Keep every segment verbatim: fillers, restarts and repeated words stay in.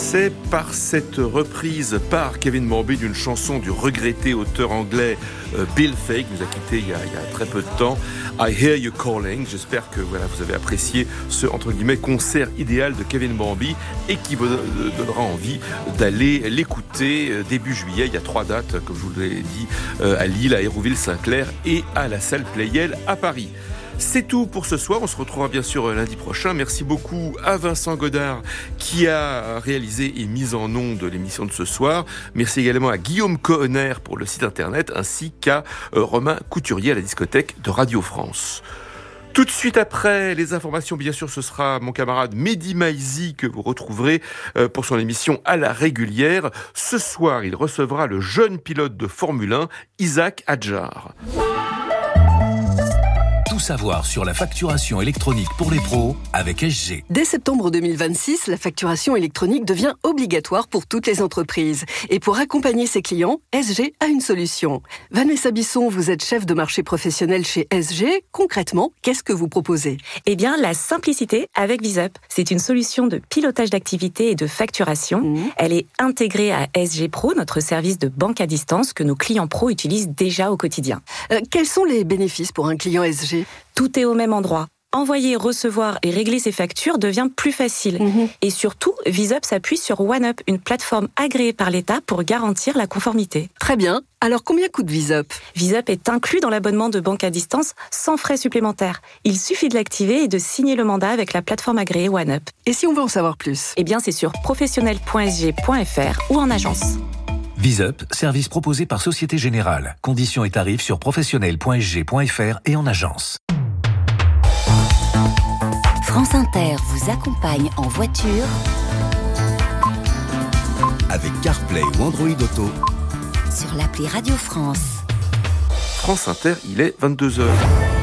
commençait par cette reprise par Kevin Morby d'une chanson du regretté auteur anglais euh, Bill Fake, qui nous a quittés il y a, il y a très peu de temps. I Hear You Calling. J'espère que voilà, vous avez apprécié ce entre guillemets concert idéal de Kevin Morby et qui vous donnera envie d'aller l'écouter début juillet. Il y a trois dates, comme je vous l'ai dit, euh, à Lille, à Hérouville-Saint-Clair et à la salle Playel à Paris. C'est tout pour ce soir. On se retrouvera bien sûr lundi prochain. Merci beaucoup à Vincent Godard qui a réalisé et mis en onde l'émission de ce soir. Merci également à Guillaume Cohenner pour le site internet ainsi qu'à Romain Couturier à la discothèque de Radio France. Tout de suite après les informations, bien sûr, ce sera mon camarade Mehdi Maizi que vous retrouverez pour son émission à la régulière. Ce soir, il recevra le jeune pilote de Formule un, Isaac Hadjar. Tout savoir sur la facturation électronique pour les pros avec S G. Dès septembre deux mille vingt-six, la facturation électronique devient obligatoire pour toutes les entreprises. Et pour accompagner ses clients, S G a une solution. Vanessa Bisson, vous êtes chef de marché professionnel chez S G. Concrètement, qu'est-ce que vous proposez ? Eh bien, la simplicité avec VisUp. C'est une solution de pilotage d'activité et de facturation. Mmh. Elle est intégrée à S G Pro, notre service de banque à distance que nos clients pros utilisent déjà au quotidien. Euh, quels sont les bénéfices pour un client S G ? Tout est au même endroit. Envoyer, recevoir et régler ses factures devient plus facile. Mmh. Et surtout, VisUp s'appuie sur OneUp, une plateforme agréée par l'État pour garantir la conformité. Très bien. Alors, combien coûte VisUp ? VisUp est inclus dans l'abonnement de banque à distance sans frais supplémentaires. Il suffit de l'activer et de signer le mandat avec la plateforme agréée OneUp. Et si on veut en savoir plus ? Eh bien, c'est sur professionnel point s g point f r ou en agence. VisUp, service proposé par Société Générale. Conditions et tarifs sur professionnel point s g point f r et en agence. France Inter vous accompagne en voiture avec CarPlay ou Android Auto sur l'appli Radio France. France Inter, il est vingt-deux heures.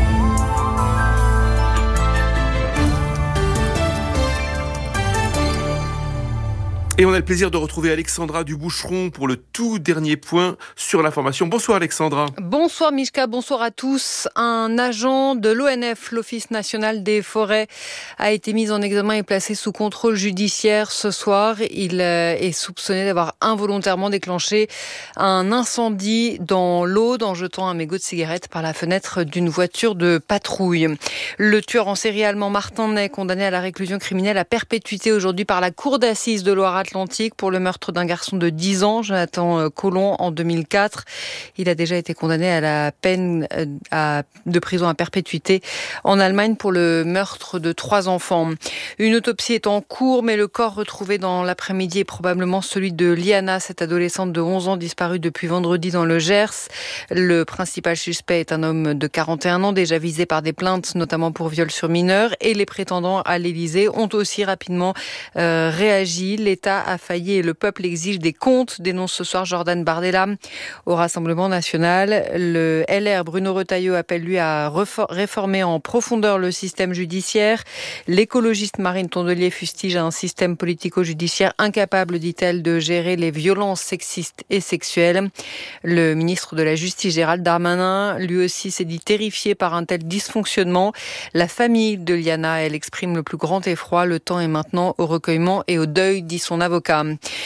Et on a le plaisir de retrouver Alexandra Duboucheron pour le tout dernier point sur l'information. Bonsoir Alexandra. Bonsoir Mishka, bonsoir à tous. Un agent de l'O N F, l'Office national des forêts, a été mis en examen et placé sous contrôle judiciaire ce soir. Il est soupçonné d'avoir involontairement déclenché un incendie dans l'Aude en jetant un mégot de cigarette par la fenêtre d'une voiture de patrouille. Le tueur en série allemand Martin Ney, condamné à la réclusion criminelle à perpétuité aujourd'hui par la cour d'assises de Loire-Atlantique pour le meurtre d'un garçon de dix ans, Jonathan Collomb, en deux mille quatre. Il a déjà été condamné à la peine à, de prison à perpétuité en Allemagne pour le meurtre de trois enfants. Une autopsie est en cours, mais le corps retrouvé dans l'après-midi est probablement celui de Liana, cette adolescente de onze ans disparue depuis vendredi dans le Gers. Le principal suspect est un homme de quarante et un ans, déjà visé par des plaintes, notamment pour viol sur mineur, et les prétendants à l'Élysée ont aussi rapidement euh, réagi. L'État a failli et le peuple exige des comptes, dénonce ce soir Jordan Bardella. Au Rassemblement national, le L R Bruno Retailleau appelle lui à réformer en profondeur le système judiciaire. L'écologiste Marine Tondelier fustige un système politico-judiciaire incapable, dit-elle, de gérer les violences sexistes et sexuelles. Le ministre de la Justice, Gérald Darmanin, lui aussi s'est dit terrifié par un tel dysfonctionnement. La famille de Liana, elle exprime le plus grand effroi. Le temps est maintenant au recueillement et au deuil, dit son avocat.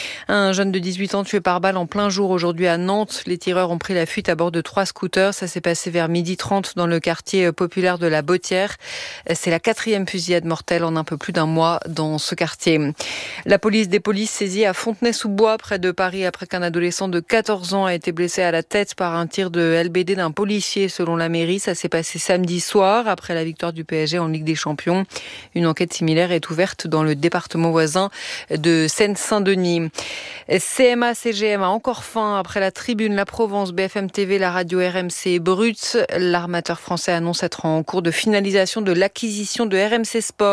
Un jeune de dix-huit ans tué par balle en plein jour aujourd'hui à Nantes. Les tireurs ont pris la fuite à bord de trois scooters. Ça s'est passé vers midi trente dans le quartier populaire de la Bottière. C'est la quatrième fusillade mortelle en un peu plus d'un mois dans ce quartier. La police des polices saisie à Fontenay-sous-Bois, près de Paris, après qu'un adolescent de quatorze ans a été blessé à la tête par un tir de L B D d'un policier, selon la mairie. Ça s'est passé samedi soir, après la victoire du P S G en Ligue des Champions. Une enquête similaire est ouverte dans le département voisin de Seine-Saint-Denis. C M A C G M a encore faim après la tribune, la Provence, B F M T V, la radio R M C Brut. L'armateur français annonce être en cours de finalisation de l'acquisition de R M C Sport.